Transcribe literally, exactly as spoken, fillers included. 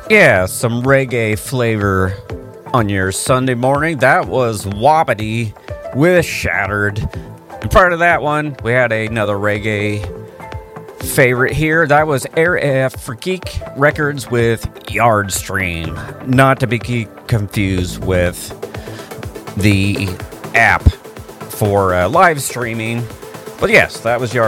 Yeah, some reggae flavor on your Sunday morning. That was Wapiti with Shattered. And prior to that one, we had another reggae favorite here. That was Air Afrique Records with Yardstream. Not to be confused with the app for uh, live streaming. But yes, that was Yard.